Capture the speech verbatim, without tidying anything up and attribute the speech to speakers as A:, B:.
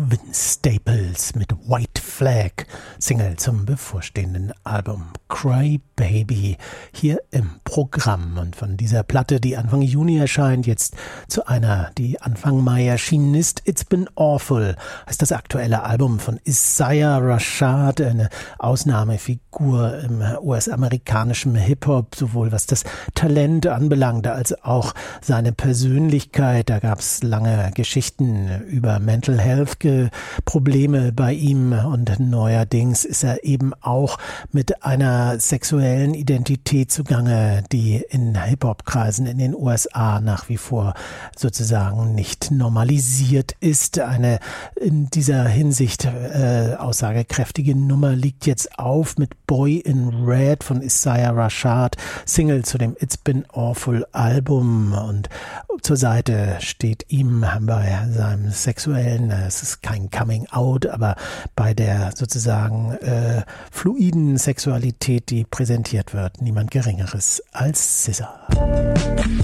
A: Vince Staples mit White Flag, Single zum bevorstehenden Album Cry Baby, hier im Programm. Und von dieser Platte, die Anfang Juni erscheint, jetzt zu einer, die Anfang Mai erschienen ist, It's Been Awful, heißt das aktuelle Album von Isaiah Rashad, eine Ausnahmefigur im U S-amerikanischen Hip-Hop, sowohl was das Talent anbelangt, als auch seine Persönlichkeit. Da gab es lange Geschichten über Mental Health Probleme bei ihm und neuerdings ist er eben auch mit einer sexuellen Identität zugange, die in Hip-Hop-Kreisen in den U S A nach wie vor sozusagen nicht normalisiert ist. Eine in dieser Hinsicht äh, aussagekräftige Nummer liegt jetzt auf mit Boy in Red von Isaiah Rashad, Single zu dem It's Been Awful Album, und zur Seite steht ihm bei seinem sexuellen, es ist kein Coming Out, aber bei der sozusagen äh, fluiden Sexualität, die präsentiert wird, niemand Geringeres als S Z A.